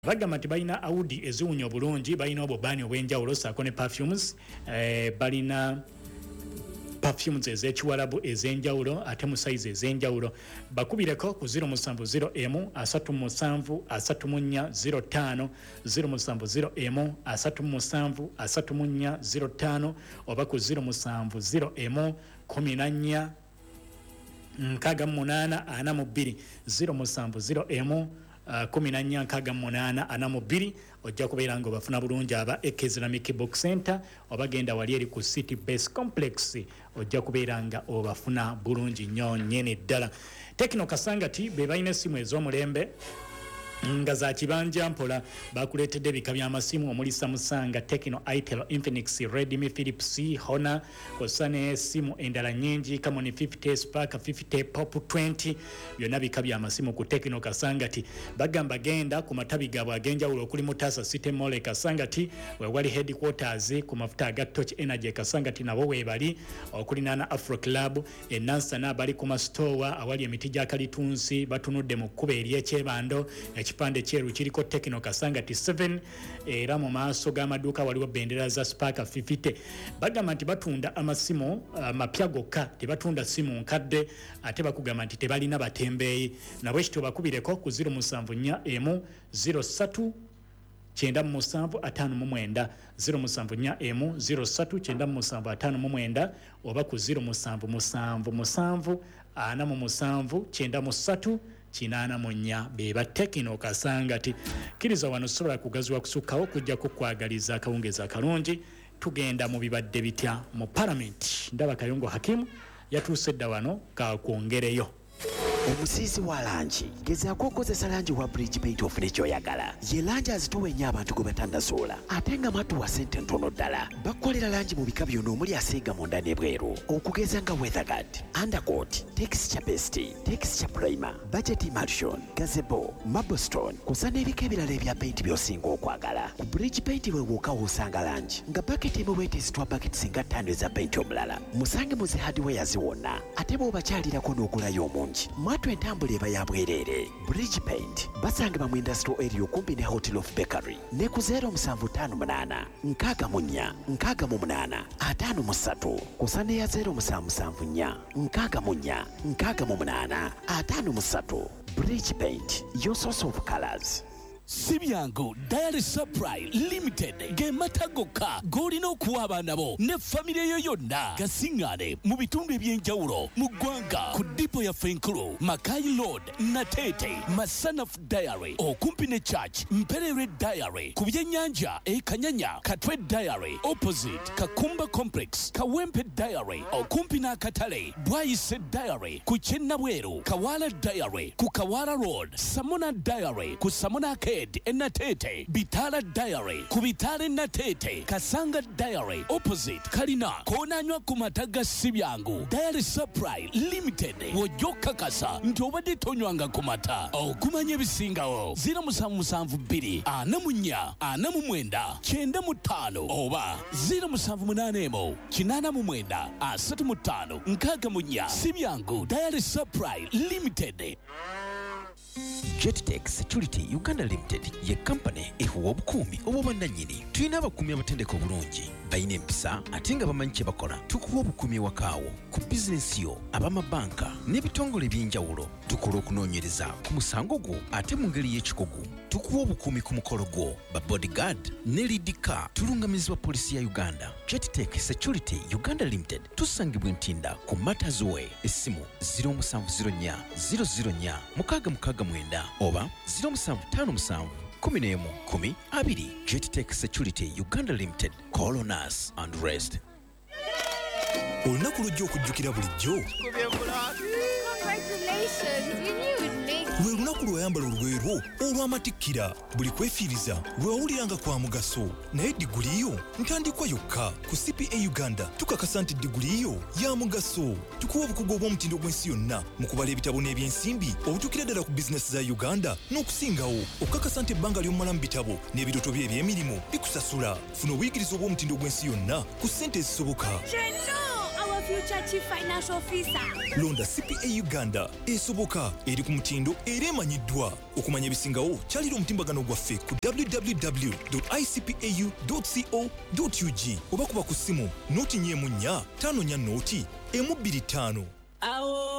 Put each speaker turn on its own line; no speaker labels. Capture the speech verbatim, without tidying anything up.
bagamba nti balina Audi eziwunya obulungi, balina obubaani obw'enjawulo ssaako ne perfumes, eh, balina perfumes ez'ekiwalabu ez'enjawulo ate mu size ez'enjawulo. Bakubireko ku zero seven zero M asatu mu musanvu asatu mu nnya zero ttaano zero seven zero M asatu mu musanvu asatu mu nnya zero ttaano oba ku zero seven zero M kumi na nnya nkaaga mu munaana ana mu bbiri zero seven zero M Uh, kumi na nnya nkaaga munaana ana mu bbiri ojja kubeera nga obafuna bulungi aba Islamic Book Center oba genda wali eri ku City Base Complex ojja kubeera nga obafuna bulungi nnyo nnyene ddala. Tekno Kasangati be balina essimu ez'omulembe nga za kibanja mpola bakuletedde ebika by'amasimu omuli Samsung, Tecno, Itel, Infinix, Redmi, Philips, Honor, kosane simu endala nyingi kama ni fifty, Spark fifty, Pop twenty byonna bika by'amasimu ku Tekno Kasangati. Bagamba genda ku matabi gaabwe ag'enjawulo okuli Mutasa City Mall Kasangati we wali headquarters ku mafuta aga Torch Energy Kasangati nabo weebali okuli Nana Afro Club e Nansana bali ku mastowa awali emiti gya kalitunsi batunudde mu kkuba ery'ekyebando ekipande kyeru kiriko Tekno Kasangati seven era mu maaso g'amaduuka waliwo bendera za Spark fifty. Bagamba nti batunda amasimu uh, mapya gokka tebatunda simu nkadde ate bakugamba nti tebalina batembeeyi nabwe ekityo bakubireko ku zero seven nnya M zero three kyenda mu musanvu ataano mu mwenda zero seven nnya M zero three kyenda mu musanvu ataano mu mwenda oba ku zero seven musanvu musanvu ana mu musanvu kyenda mu ssatu kinaana mu nnya beba Tekno Kasangati. Kiriza wano sobola kugaziwa kusukkawo kujja kukwagaliza akawungeza akalungi tugenda mu bibadde bitya mu Parliament. Ndaba Kayongo Hakimu yatuuse dda wano kakwongereyo.
Omusizi wa langi gezaako okozesa langi wa Bridge Paint ofune ky'oyagala. Ye langi azituwa ennyo abantu gwe batannazuula ate nga matuwa ssente ntono ddala. Bakolera langi mu bika byonna omuli asiiga munda n'ebweru okugeza nga Weatherguard, Undercoat, Texture Paste, Texture Primer, Budget Emulsion, Gazebo, Marblestone kusa n'ebika ebirala ebya paint by'osinga okwagala. Ku Bridge Paint we wookawo osanga langi nga baketi emu weeteesitwa baketi singa ttaano eza paint omulala. Musange mu zi hardware ziwonna ate bw'obakyalirako n'ogulayo omungi mwatu entambula eba ya bwereere. Bridge Paint basangibwa mu Industrial Area okumpi ne Hotel of Bakery ne ku zero seven five eight nkaaga mu nnya nkaaga mu munaana ataano mu ssatu kusa ne ya zero seven seven four nkaaga mu nnya nkaaga mu munaana ataano mu ssatu. Bridge Paint, your source of colors.
Sibyango Diary Supply Limited ge matagoka golina okuwa abaana bo ne famire yo yonna gasingane mu bitundu ebyenjawulo mu ggwanga ku dipo ya Fenkulu, Makai Road, Natete, Masanaf Diary okumpi ne Church, Mperere Diary ku byennyanja e Kanyanya, Katwe Diary opposite Kakumba Complex, Kawempe Diary okumpi n'akatale, Bwayise Diary ku Kyennabweru, Kawala Diary ku Kawala Road, Samona Diary ku Samona Ke Enatete, Bitala Diary, Kubitale Natete, Kasanga Diary, opposite Kalina, Konanywa Kumataga Sibyangu, Diary Supply Limited, Wojoka Kasa, Ntobadi Tonywanga Kumata, O Kumanye Bisingao, Zira Musamu Musamvu Bidi, Anamunya, Anamumwenda, Chenda Mutano, Oba, Zira Musamvu Munanemo, Chinana Mumwenda, Asatu Mutano, Nkaga Munya, Sibyangu, Diary Supply Limited.
Jettech Security Uganda Limited ye company ehuwa obukuumi obw'obwannannyini. Tulina abakuumi abatendeka obulungi balina empisa ate nga bamanyi kye bakola. Tukuwa obukuumi ewakaawo ku bizinensi yo, ab'amabanka n'ebitongole eby'enjawulo. Tukola okunoonyereza ku musango gwo ate mu ngeri y'ekikugu. Tukuwa obukuumi ku mukolo gwo ba bodyguard ne lead car. Tulungamizibwa poliisi ya Uganda. Jettech Security Uganda Limited tusangibwa Ntinda ku Matters Way. Essimu zero seven zero four zero zero four mukaaga mukaaga mwenda oba zero seven five seven kumi n'emu kumi abiri. Jettech Security Uganda Limited. Call on us and rest.
Olunaku lujja okujjukira bulijjo. Lwe lunaku lw'oyambala olugoye lwo olw'amatikkira buli kwefiiriza lwe wawuliranga kwa mugaso. Naye diguli yo ntandikwa yokka. Ku C P A Uganda tukakasa nti diguli yo ya mugaso. Tukuwa obukugu obw'omutindo gw'ensi yonna mu kubala ebitabo n'ebyensimbi obutuukira ddala ku bizinesi za Uganda n'okusingawo. Okukakasa nti ebbanga ly'omala mu bitabo n'ebirooto bye eby'emirimu bikusasula. Funa obuyigiriza obw'omutindo gw'ensi yonna ku ssente ezisoboka.
your future chief financial officer.
Londa C P A Uganda esoboka eri ku mutindo era emanyiddwa. Okumanya ebisingawo kyalira omutimbagano gwaffe ku w w w dot i c p a u dot co dot u g oba kuba ku ssimu nooti nnya emu nnya ttaano nnya nooti emu bbiri ttaano.